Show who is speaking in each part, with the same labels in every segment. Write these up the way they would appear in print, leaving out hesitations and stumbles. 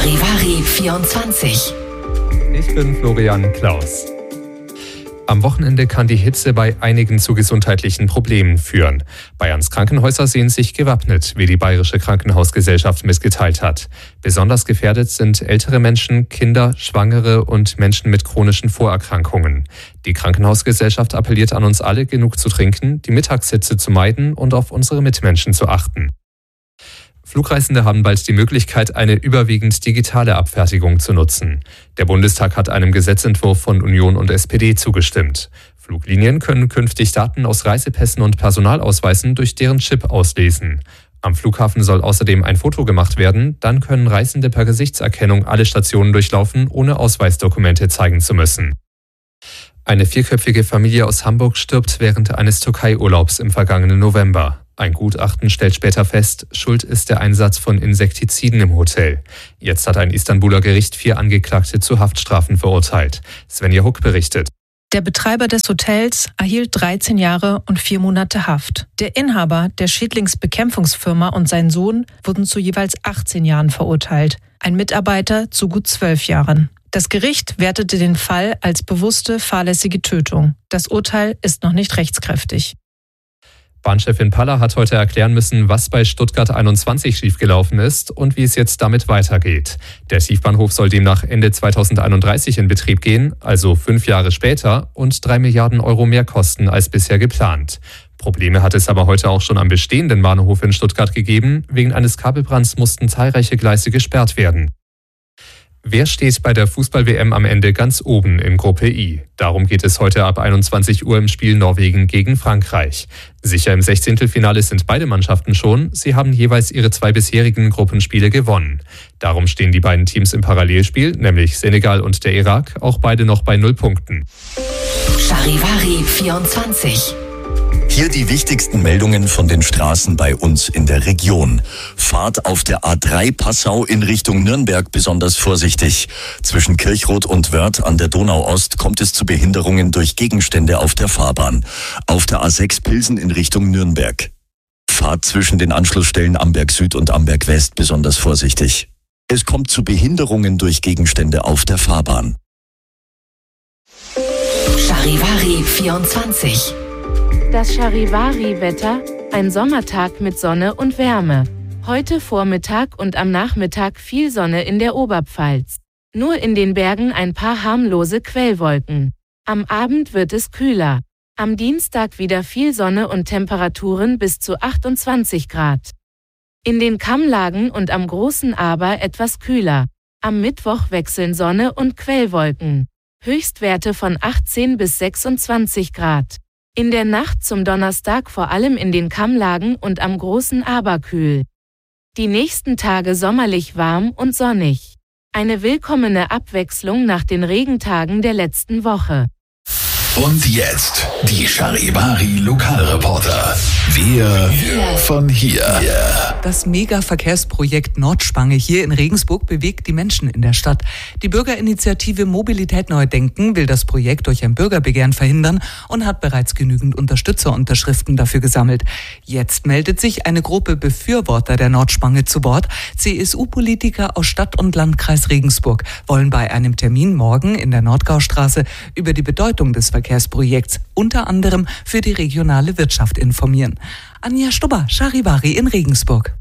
Speaker 1: Charivari 24.
Speaker 2: Ich bin Florian Klaus. Am Wochenende kann die Hitze bei einigen zu gesundheitlichen Problemen führen. Bayerns Krankenhäuser sehen sich gewappnet, wie die Bayerische Krankenhausgesellschaft mitgeteilt hat. Besonders gefährdet sind ältere Menschen, Kinder, Schwangere und Menschen mit chronischen Vorerkrankungen. Die Krankenhausgesellschaft appelliert an uns alle, genug zu trinken, die Mittagshitze zu meiden und auf unsere Mitmenschen zu achten. Flugreisende haben bald die Möglichkeit, eine überwiegend digitale Abfertigung zu nutzen. Der Bundestag hat einem Gesetzentwurf von Union und SPD zugestimmt. Fluglinien können künftig Daten aus Reisepässen und Personalausweisen durch deren Chip auslesen. Am Flughafen soll außerdem ein Foto gemacht werden, dann können Reisende per Gesichtserkennung alle Stationen durchlaufen, ohne Ausweisdokumente zeigen zu müssen. Eine 4-köpfige Familie aus Hamburg stirbt während eines Türkei-Urlaubs im vergangenen November. Ein Gutachten stellt später fest, schuld ist der Einsatz von Insektiziden im Hotel. Jetzt hat ein Istanbuler Gericht 4 Angeklagte zu Haftstrafen verurteilt. Svenja Huck berichtet.
Speaker 3: Der Betreiber des Hotels erhielt 13 Jahre und 4 Monate Haft. Der Inhaber der Schädlingsbekämpfungsfirma und sein Sohn wurden zu jeweils 18 Jahren verurteilt. Ein Mitarbeiter zu gut 12 Jahren. Das Gericht wertete den Fall als bewusste, fahrlässige Tötung. Das Urteil ist noch nicht rechtskräftig.
Speaker 2: Bahnchefin Paller hat heute erklären müssen, was bei Stuttgart 21 schiefgelaufen ist und wie es jetzt damit weitergeht. Der Tiefbahnhof soll demnach Ende 2031 in Betrieb gehen, also 5 Jahre später, und 3 Milliarden Euro mehr kosten als bisher geplant. Probleme hat es aber heute auch schon am bestehenden Bahnhof in Stuttgart gegeben. Wegen eines Kabelbrands mussten zahlreiche Gleise gesperrt werden. Wer steht bei der Fußball-WM am Ende ganz oben in Gruppe I? Darum geht es heute ab 21 Uhr im Spiel Norwegen gegen Frankreich. Sicher im 16. sind beide Mannschaften schon. Sie haben jeweils ihre 2 bisherigen Gruppenspiele gewonnen. Darum stehen die beiden Teams im Parallelspiel, nämlich Senegal und der Irak, auch beide noch bei 0 Punkten.
Speaker 1: Charivari 24.
Speaker 4: Hier die wichtigsten Meldungen von den Straßen bei uns in der Region. Fahrt auf der A3 Passau in Richtung Nürnberg besonders vorsichtig. Zwischen Kirchroth und Wörth an der Donauost kommt es zu Behinderungen durch Gegenstände auf der Fahrbahn. Auf der A6 Pilsen in Richtung Nürnberg. Fahrt zwischen den Anschlussstellen Amberg Süd und Amberg West besonders vorsichtig. Es kommt zu Behinderungen durch Gegenstände auf der Fahrbahn.
Speaker 1: Charivari 24.
Speaker 5: Das Charivari-Wetter, ein Sommertag mit Sonne und Wärme. Heute Vormittag und am Nachmittag viel Sonne in der Oberpfalz. Nur in den Bergen ein paar harmlose Quellwolken. Am Abend wird es kühler. Am Dienstag wieder viel Sonne und Temperaturen bis zu 28 Grad. In den Kammlagen und am Großen Aber etwas kühler. Am Mittwoch wechseln Sonne und Quellwolken. Höchstwerte von 18 bis 26 Grad. In der Nacht zum Donnerstag vor allem in den Kammlagen und am Großen Aber kühl. Die nächsten Tage sommerlich warm und sonnig. Eine willkommene Abwechslung nach den Regentagen der letzten Woche.
Speaker 6: Und jetzt die Charivari Lokalreporter. Wir von hier.
Speaker 7: Das Mega-Verkehrsprojekt Nordspange hier in Regensburg bewegt die Menschen in der Stadt. Die Bürgerinitiative Mobilität Neu Denken will das Projekt durch ein Bürgerbegehren verhindern und hat bereits genügend Unterstützerunterschriften dafür gesammelt. Jetzt meldet sich eine Gruppe Befürworter der Nordspange zu Wort. CSU-Politiker aus Stadt und Landkreis Regensburg wollen bei einem Termin morgen in der Nordgaustraße über die Bedeutung des Verkehrsprojekts unter anderem für die regionale Wirtschaft informieren. Anja Stubber, Charivari in Regensburg.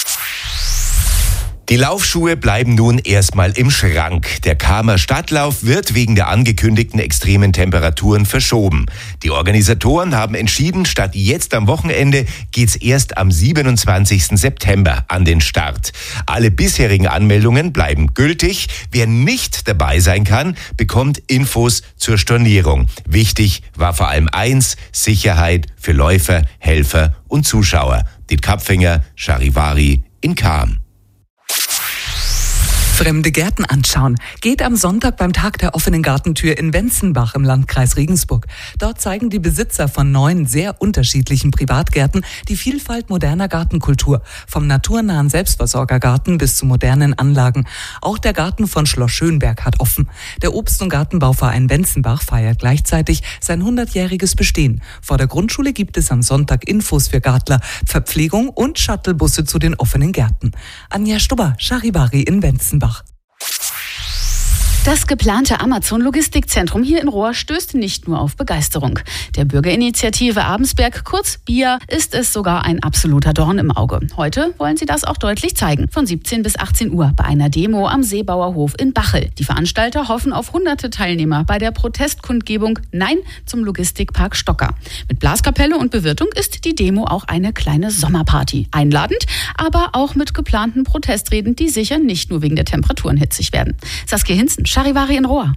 Speaker 8: Die Laufschuhe bleiben nun erstmal im Schrank. Der Kamer Stadtlauf wird wegen der angekündigten extremen Temperaturen verschoben. Die Organisatoren haben entschieden, statt jetzt am Wochenende geht's erst am 27. September an den Start. Alle bisherigen Anmeldungen bleiben gültig. Wer nicht dabei sein kann, bekommt Infos zur Stornierung. Wichtig war vor allem eins: Sicherheit für Läufer, Helfer und Zuschauer. Dietmar Kapfinger, Charivari in Cham.
Speaker 7: Fremde Gärten anschauen geht am Sonntag beim Tag der offenen Gartentür in Wenzenbach im Landkreis Regensburg. Dort zeigen die Besitzer von 9 sehr unterschiedlichen Privatgärten die Vielfalt moderner Gartenkultur. Vom naturnahen Selbstversorgergarten bis zu modernen Anlagen. Auch der Garten von Schloss Schönberg hat offen. Der Obst- und Gartenbauverein Wenzenbach feiert gleichzeitig sein 100-jähriges Bestehen. Vor der Grundschule gibt es am Sonntag Infos für Gartler, Verpflegung und Shuttlebusse zu den offenen Gärten. Anja Stubber, Charivari in Wenzenbach.
Speaker 9: Das geplante Amazon-Logistikzentrum hier in Rohr stößt nicht nur auf Begeisterung. Der Bürgerinitiative Abensberg, kurz BIA, ist es sogar ein absoluter Dorn im Auge. Heute wollen sie das auch deutlich zeigen. Von 17 bis 18 Uhr bei einer Demo am Seebauerhof in Bachel. Die Veranstalter hoffen auf hunderte Teilnehmer bei der Protestkundgebung Nein zum Logistikpark Stocker. Mit Blaskapelle und Bewirtung ist die Demo auch eine kleine Sommerparty. Einladend, aber auch mit geplanten Protestreden, die sicher nicht nur wegen der Temperaturen hitzig werden. Saskia Hinzen, Charivari in Rohr.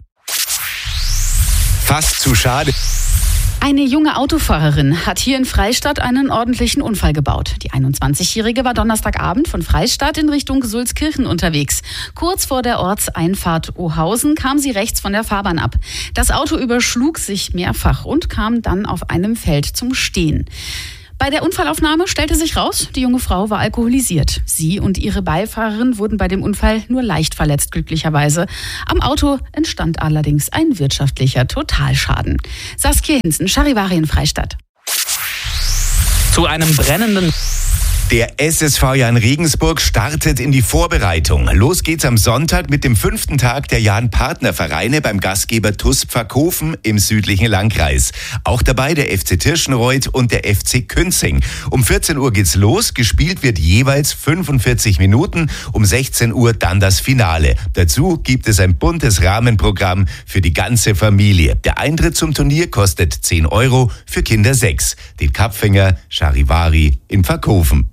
Speaker 8: Fast zu schade.
Speaker 9: Eine junge Autofahrerin hat hier in Freistadt einen ordentlichen Unfall gebaut. Die 21-Jährige war Donnerstagabend von Freistadt in Richtung Sulzkirchen unterwegs. Kurz vor der Ortseinfahrt Ohausen kam sie rechts von der Fahrbahn ab. Das Auto überschlug sich mehrfach und kam dann auf einem Feld zum Stehen. Bei der Unfallaufnahme stellte sich raus, die junge Frau war alkoholisiert. Sie und ihre Beifahrerin wurden bei dem Unfall nur leicht verletzt, glücklicherweise. Am Auto entstand allerdings ein wirtschaftlicher Totalschaden. Saskia Hinzen, Charivari in Freistadt.
Speaker 10: Zu einem brennenden...
Speaker 8: Der SSV Jahn Regensburg startet in die Vorbereitung. Los geht's am Sonntag mit dem 5. Tag der Jahn-Partnervereine beim Gastgeber TuS Pfackhofen im südlichen Landkreis. Auch dabei der FC Tirschenreuth und der FC Künzing. Um 14 Uhr geht's los. Gespielt wird jeweils 45 Minuten. Um 16 Uhr dann das Finale. Dazu gibt es ein buntes Rahmenprogramm für die ganze Familie. Der Eintritt zum Turnier kostet 10 €, für Kinder 6. Den Kapfänger Charivari in Pfackhofen.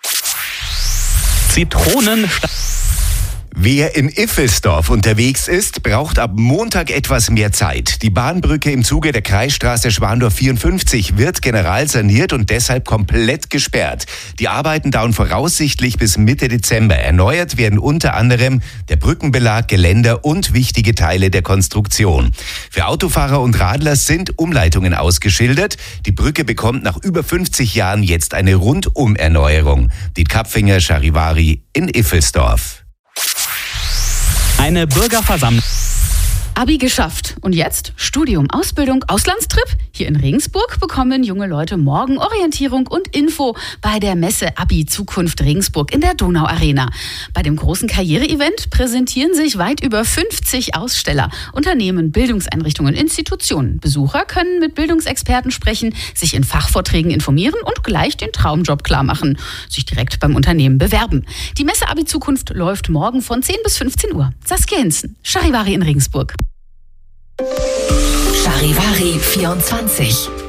Speaker 10: Zitronen.
Speaker 8: Wer in Iffelsdorf unterwegs ist, braucht ab Montag etwas mehr Zeit. Die Bahnbrücke im Zuge der Kreisstraße Schwandorf 54 wird generalsaniert und deshalb komplett gesperrt. Die Arbeiten dauern voraussichtlich bis Mitte Dezember. Erneuert werden unter anderem der Brückenbelag, Geländer und wichtige Teile der Konstruktion. Für Autofahrer und Radler sind Umleitungen ausgeschildert. Die Brücke bekommt nach über 50 Jahren jetzt eine Rundumerneuerung. Die Kapfinger Charivari in Iffelsdorf.
Speaker 10: Eine Bürgerversammlung.
Speaker 9: Abi geschafft. Und jetzt Studium, Ausbildung, Auslandstrip? Hier in Regensburg bekommen junge Leute morgen Orientierung und Info bei der Messe Abi Zukunft Regensburg in der Donauarena. Bei dem großen Karriere-Event präsentieren sich weit über 50 Aussteller, Unternehmen, Bildungseinrichtungen, Institutionen. Besucher können mit Bildungsexperten sprechen, sich in Fachvorträgen informieren und gleich den Traumjob klarmachen, sich direkt beim Unternehmen bewerben. Die Messe Abi Zukunft läuft morgen von 10 bis 15 Uhr. Saskia Hinzen, Charivari in Regensburg.
Speaker 1: Charivari 24.